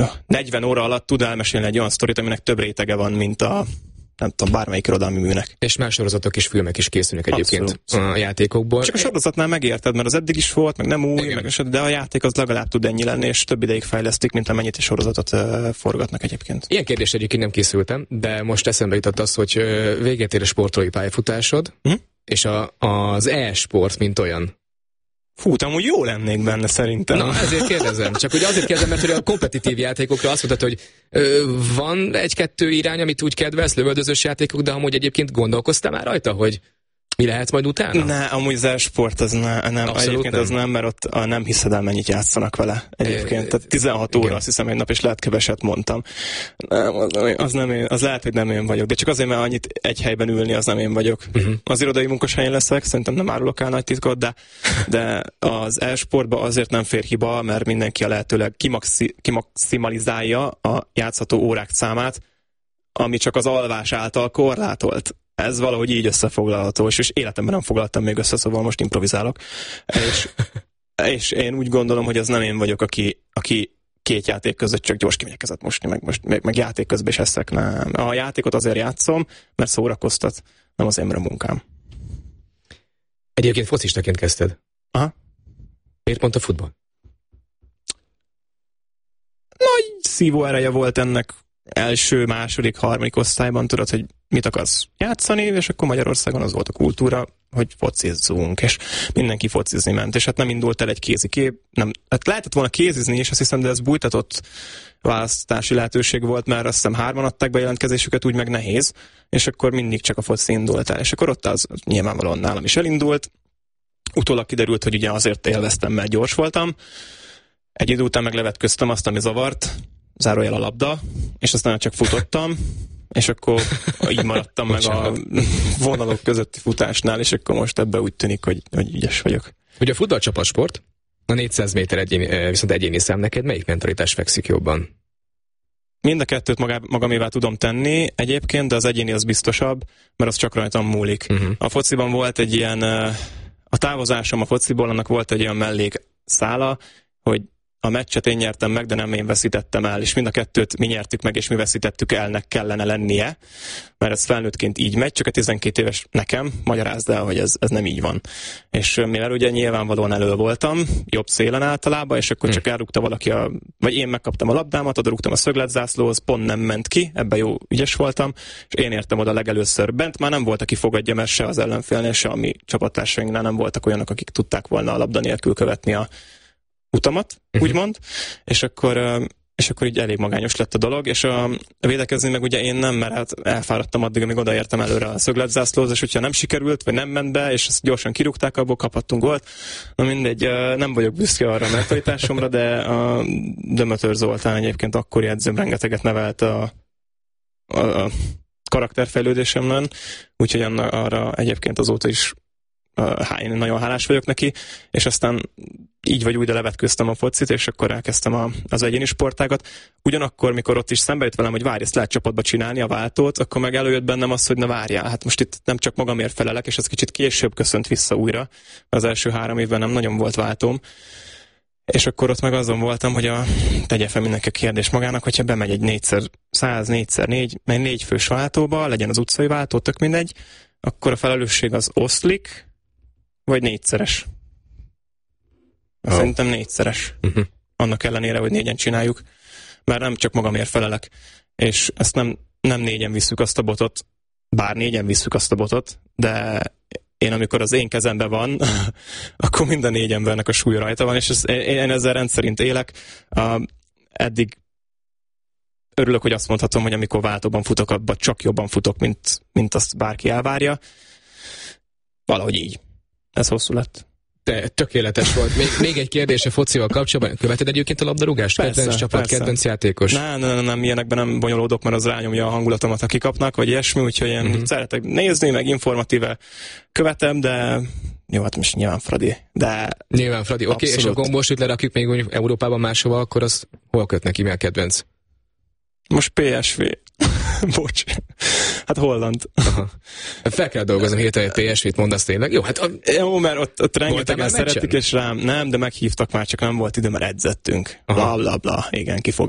40 óra alatt tud elmesélni egy olyan sztorit, aminek több rétege van, mint a nem tudom, bármelyik irodalmi műnek. És más sorozatok és filmek is készülnek egyébként a játékokból. Csak a sorozatnál megérted, mert az eddig is volt, meg nem új, de a játék az legalább tud ennyi lenni, és több ideig fejlesztik, mint amennyit a sorozatot forgatnak egyébként. Ilyen kérdés egyébként nem készültem, de most eszembe jutott az, hogy véget ér a sportolói pályafutásod, és az e-sport, mint olyan. Fú, amúgy jó lennék benne szerintem. Na, ezért kérdezem. Csak hogy azért kérdezem, mert hogy a kompetitív játékokra azt mondtad, hogy van egy-kettő irány, amit úgy kedvelsz, lövöldözős játékok, de amúgy egyébként gondolkoztál már rajta, hogy mi lehet majd utána? Ne, amúgy az e-sport az nem. Egyébként nem. Az nem, mert ott nem hiszed el, mennyit játszanak vele. Egyébként, tehát 16 óra, azt hiszem, egy nap, és lehet keveset mondtam. Nem, az lehet, hogy nem én vagyok, de csak azért, mert annyit egy helyben ülni, az nem én vagyok. Az irodai munkashelyen leszek, szerintem nem árulok el nagy titkot, de az e-sportba azért nem fér hiba, mert mindenki a lehetőleg kimaximalizálja a játszható órák számát, ami csak az alvás által korlátolt. Ez valahogy így összefoglalható, és életemben nem foglaltam még össze, szóval most improvizálok. És én úgy gondolom, hogy az nem én vagyok, aki két játék között csak gyors kimegyek kezet mosni, meg játék közben is eszek. Nem. A játékot azért játszom, mert szórakoztat, nem az én munkám. Egyébként focistaként kezdted. Aha. Miért pont a futball? Nagy szívó ereje volt ennek első, második, harmadik osztályban, tudod, hogy mit akarsz játszani, és akkor Magyarországon az volt a kultúra, hogy focizzunk, és mindenki focizni ment, és hát nem indult el egy kézikép, hát lehetett volna kézizni is, azt hiszem, de ez bújtatott választási lehetőség volt, mert azt hiszem 3 adták be jelentkezésüket, úgy meg nehéz, és akkor mindig csak a foci indult el, és akkor ott az nyilvánvalóan nálam is elindult. Utólag kiderült, hogy ugye azért élveztem, mert gyors voltam, egy idő után meg levetköztem azt, ami zavart, zárójel a labda, és aztán csak futottam, és akkor így maradtam meg a vonalok közötti futásnál, és akkor most ebben úgy tűnik, hogy ügyes vagyok. Ugye a futball csapatsport, a 400 méter viszont egyéni szám, neked melyik mentalitás fekszik jobban? Mind a kettőt magamévá tudom tenni egyébként, de az egyéni az biztosabb, mert az csak rajtam múlik. A fociban volt egy ilyen, a távozásom a fociból, annak volt egy olyan mellékszála, hogy a meccset én nyertem meg, de nem én veszítettem el, és mind a kettőt mi nyertük meg, és mi veszítettük elnek kellene lennie, mert ez felnőttként így megy, csak a 12 éves nekem magyarázd el, hogy ez nem így van. És mivel ugye nyilvánvalóan elő voltam, jobb szélen általában, és akkor csak elrúgta valaki, vagy én megkaptam a labdámat, oda rúgtam a szögletzászlóhoz, pont nem ment ki, ebben jó ügyes voltam, és én értem oda legelőször bent, már nem volt, aki fogadja, mert se az ellenfélnél, se a mi csapattársainknál nem voltak olyanok, akik tudták volna a labda nélkül követni a utamat, úgymond, és akkor így elég magányos lett a dolog, és a védekezni meg ugye én nem, mert hát elfáradtam addig, amíg odaértem előre a szögletzászlóhoz, és hogyha nem sikerült, vagy nem ment be, és ezt gyorsan kirúgták, abból kaphattunk gólt. Na mindegy, nem vagyok büszke arra a mentalitásomra, de a Dömötör Zoltán egyébként akkori edzőm rengeteget nevelt a karakterfejlődésemben, úgyhogy arra egyébként azóta is én nagyon hálás vagyok neki, és aztán így vagy úgy, de levetköztem a focit, és akkor elkezdtem az egyéni sportágat. Ugyanakkor, mikor ott is szembe jött velem, hogy várj, ezt lehet csapatba csinálni, a váltót, akkor meg előjött bennem az, hogy na várjál, hát most itt nem csak magamért felelek, és ez kicsit később köszönt vissza újra. Az első 3 évben nem nagyon volt váltóm. És akkor ott meg azon voltam, hogy tegye fel mindenki a kérdés magának, hogyha bemegy egy 4x100, 4x4, meg 4 fős váltóba, legyen az utcai váltó, tök mindegy, akkor a felelősség az oszlik, vagy 4-szeres. Szerintem 4-szeres. Annak ellenére, hogy 4-en csináljuk. Mert nem csak magamért felelek. És ezt nem 4-en visszük azt a botot, bár 4-en visszük azt a botot, de én amikor az én kezemben van, akkor minden 4 embernek a súly rajta van, és én ezzel rendszerint élek. Eddig örülök, hogy azt mondhatom, hogy amikor váltóban futok, abban csak jobban futok, mint azt bárki elvárja. Valahogy így. Ez hosszú lett. Tökéletes volt. Még egy kérdés a focival kapcsolatban. Követed egyébként a labdarúgást? Kedvenc csapat, kedvenc játékos? Nem, ilyenekben nem bonyolódok, mert az rányomja a hangulatomat, ha kikapnak, vagy ilyesmi, úgyhogy én szeretek nézni, meg informatíve követem, de jó, hát most nyilván Fradi. Nyilván Fradi, oké, és a gombósüt lerakjuk még úgy Európában máshova, akkor az hol köt neki, mi a kedvenc? Most PSV. Bocs. Hát Holland. Aha. Fel kell dolgoznom hirtelen, hogy PSV-t mondasz tényleg. Jó, hát jó, mert ott rengetegen szeretik, és rám nem, de meghívtak már, csak nem volt idő, mert edzettünk. Bla, bla, bla. Igen,